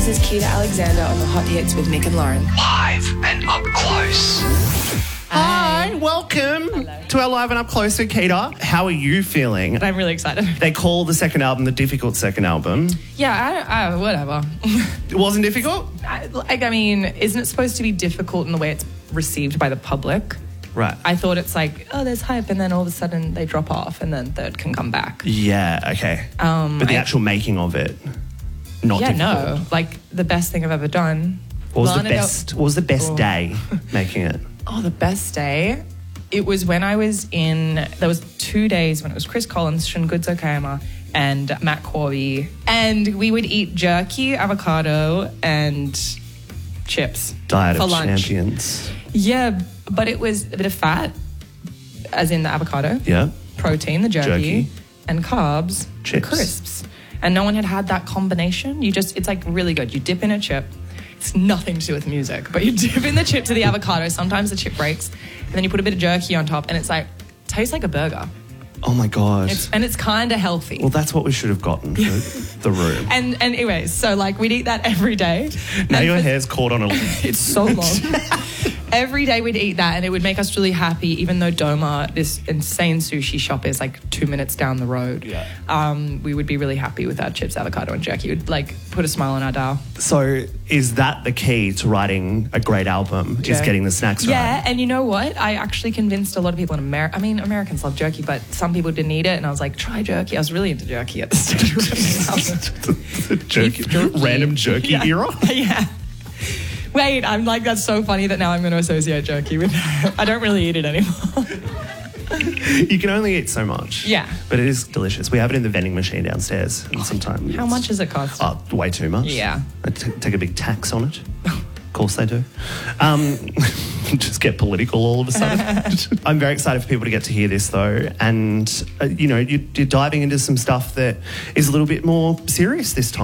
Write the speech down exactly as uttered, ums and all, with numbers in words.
This is Keita Alexander on the Hot Hits with Nick and Lauren. Live and up close. Hi, welcome Hello. to our Live and Up Close with Keita. How are you feeling? I'm really excited. They call the second album the difficult second album. Yeah, I, I, whatever. It wasn't difficult? I, like, I mean, isn't it supposed to be difficult in the way it's received by the public? Right. I thought it's like, oh, there's hype, and then all of a sudden they drop off, and then third can come back. Yeah, okay. Um, but the I- actual making of it, not yeah, difficult. no, like the best thing I've ever done. What was Lana the Del- best? What was the best Oh. day making it? Oh, the best day. It was when I was in, there was two days when it was Chris Collins, Shungudzo Okayama, and Matt Corby. And we would eat jerky, avocado, and chips Diet for of lunch. champions. Yeah, but it was a bit of fat, as in the avocado. Yeah. Protein, the jerky, Jerky. and carbs, Chips. the crisps. And no one had had that combination. You just, it's like really good. You dip in a chip. It's nothing to do with music, but you dip in the chip to the avocado. Sometimes the chip breaks, and then you put a bit of jerky on top, and it's like, tastes like a burger. Oh my God. It's, and it's kind of healthy. well, that's what we should have gotten for the room. and, and anyways, so like we'd eat that every day. Now And your for- hair's caught on a... It's so long. Every day we'd eat that, and it would make us really happy, even though Doma, this insane sushi shop, is like two minutes down the road. Yeah. Um, we would be really happy with our chips, avocado, and jerky. It would like put a smile on our dial. So is that the key to writing a great album, is Yeah. getting the snacks Yeah, right? and you know what? I actually convinced a lot of people in America. I mean, Americans love jerky, but some people didn't eat it, and I was like, try jerky. I was really into jerky at the stage of the album. jerky, jerky. Random jerky Yeah. era? Yeah. Wait, I'm like, that's so funny that now I'm going to associate jerky with that. I don't really eat it anymore. You can only eat so much. Yeah. But it is delicious. We have it in the vending machine downstairs. And sometimes How much does it cost? Oh, way too much. Yeah. I t- take a big tax on it. Of course they do. Um, just get political all of a sudden. I'm very excited for people to get to hear this, though. And, uh, you know, you, you're diving into some stuff that is a little bit more serious this time.